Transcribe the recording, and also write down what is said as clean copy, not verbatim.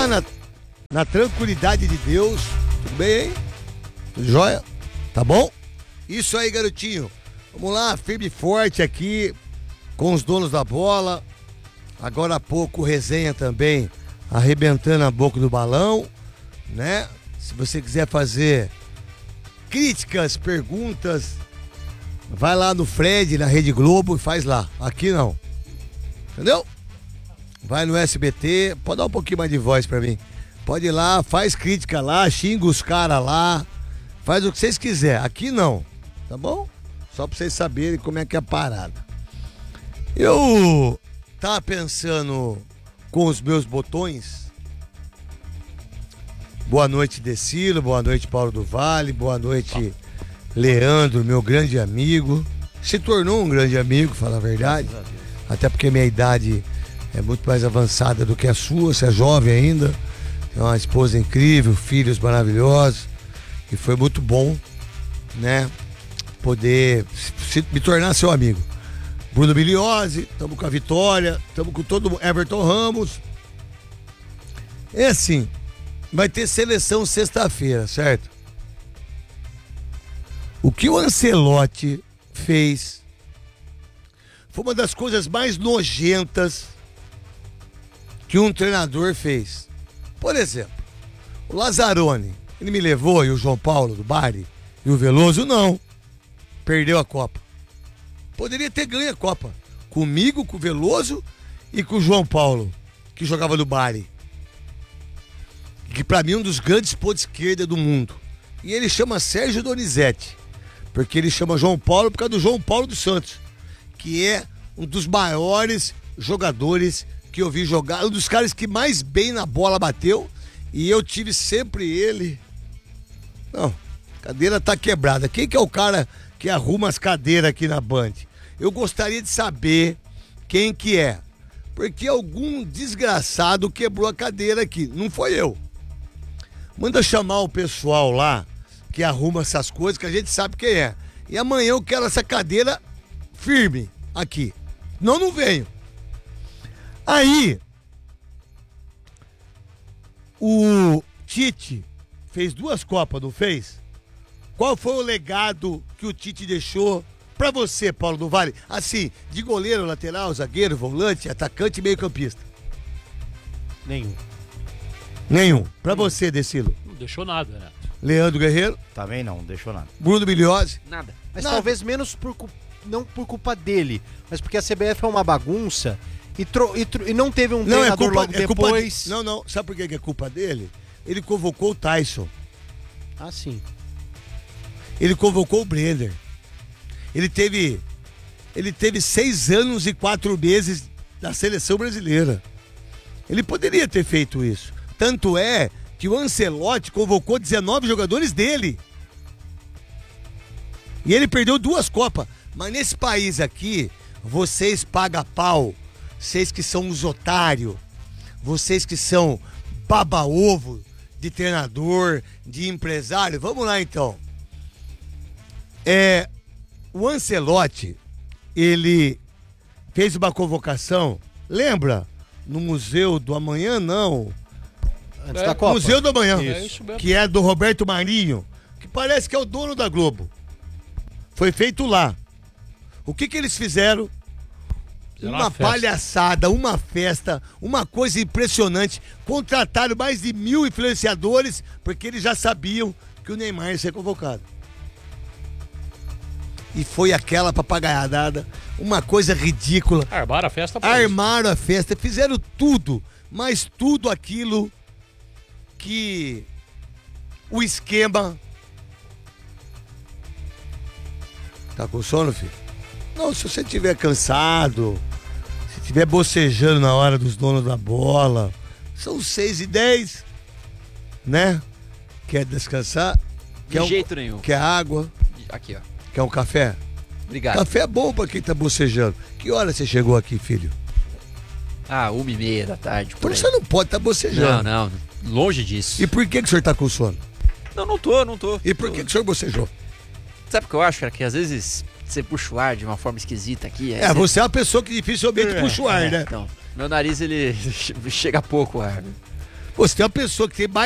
na tranquilidade de Deus. Tudo bem, hein? Tudo jóia? Tá bom? Isso aí, garotinho. Vamos lá, firme e forte aqui com os donos da bola. Agora há pouco, resenha também, arrebentando a boca do balão, né? Se você quiser fazer críticas, perguntas, vai lá no Fred, na Rede Globo e faz lá. Aqui não. Entendeu? Vai no SBT, pode dar um pouquinho mais de voz pra mim. Pode ir lá, faz crítica lá, xinga os caras lá, faz o que vocês quiserem. Aqui não, tá bom? Só pra vocês saberem como é que é a parada. Eu tava pensando com os meus botões. Boa noite, Decilo, boa noite, Paulo do Vale, boa noite, Leandro, meu grande amigo. Se tornou um grande amigo, fala a verdade. Até porque minha idade é muito mais avançada do que a sua, você é jovem ainda. Tem uma esposa incrível, filhos maravilhosos. E foi muito bom, né? Poder me tornar seu amigo. Bruno Biliose, estamos com a Vitória, estamos com todo mundo, Everton Ramos. É assim, vai ter seleção sexta-feira, certo? O que o Ancelotti fez foi uma das coisas mais nojentas que um treinador fez. Por exemplo, o Lazzaroni, ele me levou, e o João Paulo do Bari, e o Veloso, não. Perdeu a Copa. Poderia ter ganho a Copa. Comigo, com o Veloso e com o João Paulo, que jogava no Bari. Que pra mim é um dos grandes pontos de esquerda do mundo. E ele chama Sérgio Donizete, porque ele chama João Paulo por causa do João Paulo dos Santos, que é um dos maiores jogadores que eu vi jogar, um dos caras que mais bem na bola bateu, e eu tive sempre ele. Não, a cadeira tá quebrada. Quem que é o cara que arruma as cadeiras aqui na Band? Eu gostaria de saber quem que é, porque algum desgraçado quebrou a cadeira aqui, não foi eu. Manda chamar o pessoal lá que arruma essas coisas, que a gente sabe quem é. E amanhã eu quero essa cadeira firme aqui. Não venho. Aí, o Tite fez 2 Copas, não fez? Qual foi o legado que o Tite deixou pra você, Paulo do Vale? Assim, de goleiro, lateral, zagueiro, volante, atacante e meio-campista. Nenhum. Pra você, Decilo? Não deixou nada, né? Leandro Guerreiro? Também não deixou nada. Bruno Biliose? Nada. Mas Nada. talvez menos não por culpa dele, mas porque a CBF é uma bagunça e não teve um treinador logo depois. Não. Sabe por que é culpa dele? Ele convocou o Tyson. Ah, sim. Ele convocou o Brenner. Ele teve 6 anos e 4 meses na seleção brasileira. Ele poderia ter feito isso. Tanto é que o Ancelotti convocou 19 jogadores dele. E ele perdeu 2 Copas. Mas nesse país aqui, vocês pagam pau. Vocês que são os otários. Vocês que são baba-ovo de treinador, de empresário. Vamos lá então. O Ancelotti, ele fez uma convocação, lembra? No Museu do Amanhã, não. Antes da Copa. Museu do Amanhã, Isso mesmo. que é do Roberto Marinho, que parece que é o dono da Globo. Foi feito lá. O que eles fizeram? Fizeram Uma uma festa. palhaçada, uma festa, uma coisa impressionante. Contrataram mais de 1000 influenciadores, porque eles já sabiam que o Neymar ia ser convocado. E foi aquela papagaiada, uma coisa ridícula. Armaram a festa pra isso. Armaram a festa, fizeram tudo, mas tudo aquilo que o esquema... Tá com sono, filho? Não, se você estiver cansado, se estiver bocejando na hora dos donos da bola, são 6h10, né? Quer descansar? De jeito nenhum. Quer água? Aqui, ó. Quer um café? Obrigado. Café é bom pra quem tá bocejando. Que hora você chegou aqui, filho? 1h30 da tarde. Por isso você não pode estar bocejando. Não. Longe disso. E por que o senhor tá com sono? Não tô. E por que o senhor bocejou? Sabe o que eu acho, cara? Que às vezes você puxa o ar de uma forma esquisita aqui. Você é uma pessoa que dificilmente puxa o ar, né? Então, meu nariz, ele chega pouco o ar. Pô, se tem uma pessoa que tem